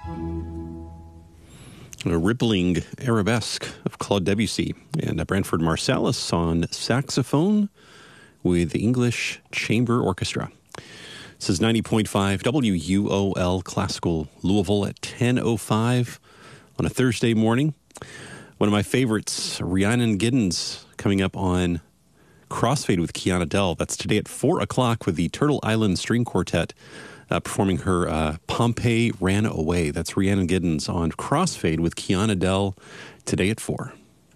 A rippling arabesque of Claude Debussy and Branford Marsalis on saxophone with the English Chamber Orchestra. This is 90.5 WUOL Classical Louisville at 10:05 on a Thursday morning. One of my favorites, Rhiannon Giddens, coming up on Crossfade with Kiana Dell. That's today at 4 o'clock with the Turtle Island String Quartet performing her Pompeii Ran Away. That's Rhiannon Giddens on Crossfade with Kiana Dell today at 4.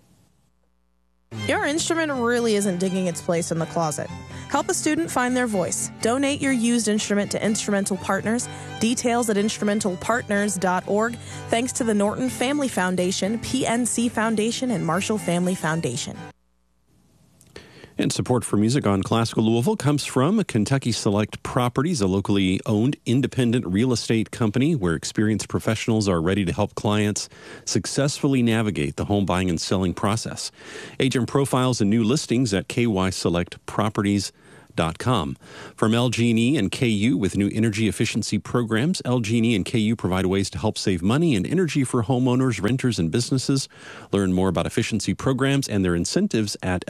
Your instrument really isn't digging its place in the closet. Help a student find their voice. Donate your used instrument to Instrumental Partners. Details at instrumentalpartners.org. Thanks to the Norton Family Foundation, PNC Foundation, and Marshall Family Foundation. And support for music on Classical Louisville comes from Kentucky Select Properties, a locally owned independent real estate company where experienced professionals are ready to help clients successfully navigate the home buying and selling process. Agent profiles and new listings at kyselectproperties.com. From LG&E and KU with new energy efficiency programs, LG&E and KU provide ways to help save money and energy for homeowners, renters, and businesses. Learn more about efficiency programs and their incentives at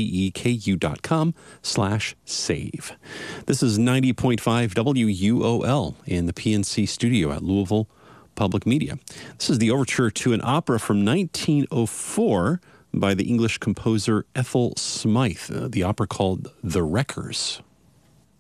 lgeku.com/save. This is 90.5 WUOL in the PNC studio at Louisville Public Media. This is the overture to an opera from 1904 by the English composer Ethel Smythe, the opera called The Wreckers.